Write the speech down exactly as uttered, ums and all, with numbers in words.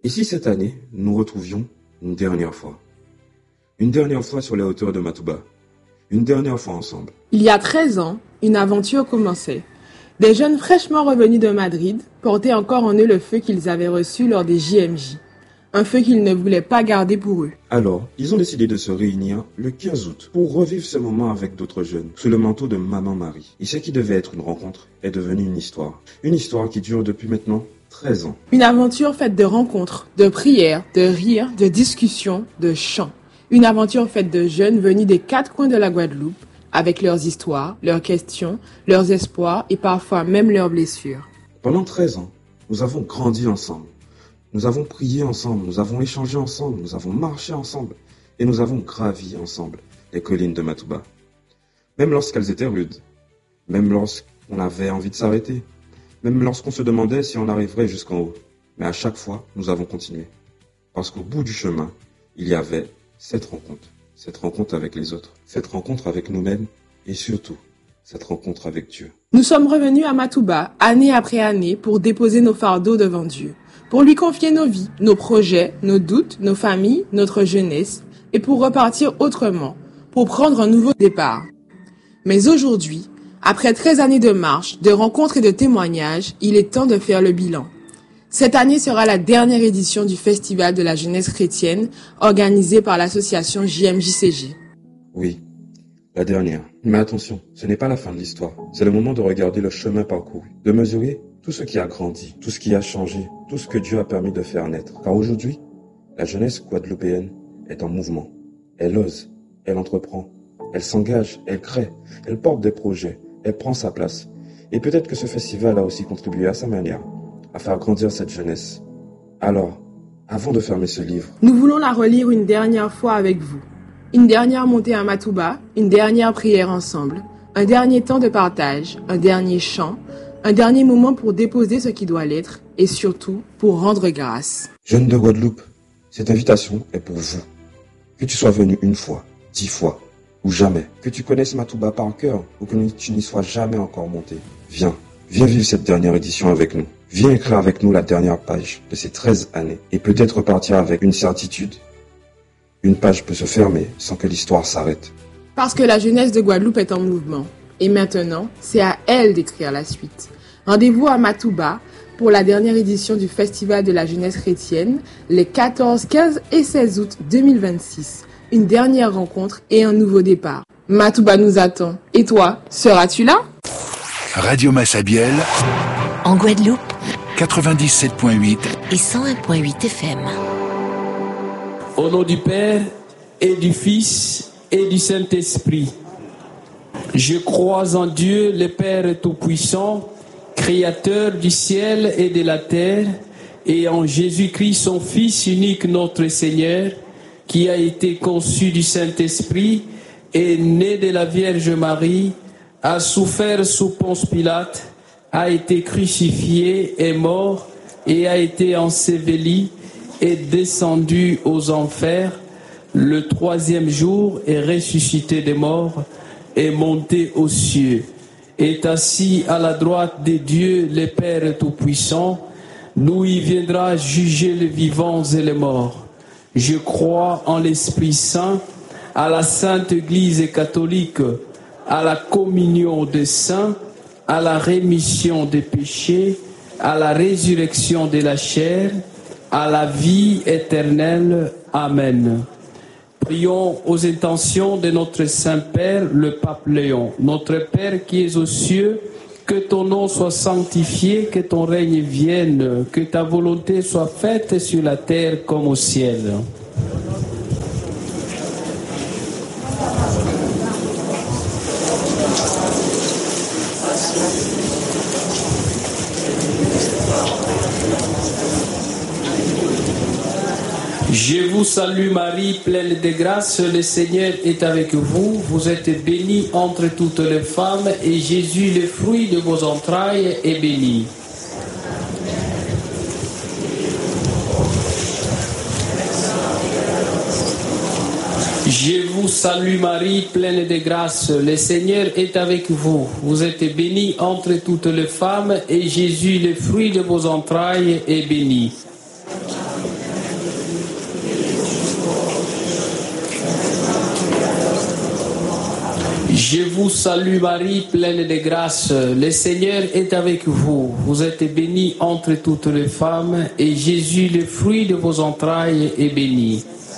Et si cette année, nous nous retrouvions une dernière fois? Une dernière fois sur les hauteurs de Matouba. Une dernière fois ensemble. Il y a treize ans, une aventure commençait. Des jeunes fraîchement revenus de Madrid portaient encore en eux le feu qu'ils avaient reçu lors des J M J. Un feu qu'ils ne voulaient pas garder pour eux. Alors, ils ont décidé de se réunir le quinze août pour revivre ce moment avec d'autres jeunes, sous le manteau de Maman Marie. Et ce qui devait être une rencontre est devenu une histoire. Une histoire qui dure depuis maintenant treize ans. Une aventure faite de rencontres, de prières, de rires, de discussions, de chants. Une aventure faite de jeunes venus des quatre coins de la Guadeloupe, avec leurs histoires, leurs questions, leurs espoirs et parfois même leurs blessures. Pendant treize ans, nous avons grandi ensemble. Nous avons prié ensemble, nous avons échangé ensemble, nous avons marché ensemble et nous avons gravi ensemble les collines de Matouba. Même lorsqu'elles étaient rudes, même lorsqu'on avait envie de s'arrêter, même lorsqu'on se demandait si on arriverait jusqu'en haut. Mais à chaque fois, nous avons continué. Parce qu'au bout du chemin, il y avait cette rencontre. Cette rencontre avec les autres, cette rencontre avec nous-mêmes et surtout, cette rencontre avec Dieu. Nous sommes revenus à Matouba, année après année, pour déposer nos fardeaux devant Dieu. Pour lui confier nos vies, nos projets, nos doutes, nos familles, notre jeunesse, et pour repartir autrement, pour prendre un nouveau départ. Mais aujourd'hui, après treize années de marche, de rencontres et de témoignages, il est temps de faire le bilan. Cette année sera la dernière édition du Festival de la jeunesse chrétienne, organisé par l'association J M J C G. Oui, la dernière. Mais attention, ce n'est pas la fin de l'histoire. C'est le moment de regarder le chemin parcouru, de mesurer tout ce qui a grandi, tout ce qui a changé, tout ce que Dieu a permis de faire naître. Car aujourd'hui, la jeunesse guadeloupéenne est en mouvement. Elle ose, elle entreprend, elle s'engage, elle crée, elle porte des projets, elle prend sa place. Et peut-être que ce festival a aussi contribué à sa manière à faire grandir cette jeunesse. Alors, avant de fermer ce livre, nous voulons la relire une dernière fois avec vous. Une dernière montée à Matouba, une dernière prière ensemble, un dernier temps de partage, un dernier chant, un dernier moment pour déposer ce qui doit l'être et surtout pour rendre grâce. Jeunes de Guadeloupe, cette invitation est pour vous. Que tu sois venu une fois, dix fois ou jamais, que tu connaisses Matouba par cœur ou que tu n'y sois jamais encore monté, viens, viens vivre cette dernière édition avec nous. Viens écrire avec nous la dernière page de ces treize années et peut-être repartir avec une certitude. Une page peut se fermer sans que l'histoire s'arrête. Parce que la jeunesse de Guadeloupe est en mouvement. Et maintenant, c'est à elle d'écrire la suite. Rendez-vous à Matouba pour la dernière édition du Festival de la jeunesse chrétienne, les quatorze, quinze et seize août deux mille vingt-six. Une dernière rencontre et un nouveau départ. Matouba nous attend. Et toi, seras-tu là? Radio Massabielle, en Guadeloupe, quatre-vingt-dix-sept point huit et cent un point huit F M. Au nom du Père et du Fils et du Saint-Esprit. Je crois en Dieu, le Père Tout-Puissant, Créateur du ciel et de la terre, et en Jésus-Christ, son Fils unique, notre Seigneur, qui a été conçu du Saint-Esprit, est né de la Vierge Marie, a souffert sous Ponce Pilate, a été crucifié, est mort et a été enseveli, est descendu aux enfers, le troisième jour est ressuscité des morts, est monté aux cieux, est assis à la droite de Dieu, le Père Tout-Puissant, d'où il viendra juger les vivants et les morts. Je crois en l'Esprit Saint, à la Sainte Église catholique, à la communion des saints, à la rémission des péchés, à la résurrection de la chair, à la vie éternelle. Amen. Prions aux intentions de notre Saint-Père, le Pape Léon. Notre Père qui es aux cieux, que ton nom soit sanctifié, que ton règne vienne, que ta volonté soit faite sur la terre comme au ciel. Je vous salue Marie, pleine de grâce, le Seigneur est avec vous. Vous êtes bénie entre toutes les femmes et Jésus, le fruit de vos entrailles, est béni. Je vous salue Marie, pleine de grâce, le Seigneur est avec vous. Vous êtes bénie entre toutes les femmes et Jésus, le fruit de vos entrailles, est béni. Je vous salue Marie, pleine de grâce. Le Seigneur est avec vous. Vous êtes bénie entre toutes les femmes et Jésus, le fruit de vos entrailles, est béni.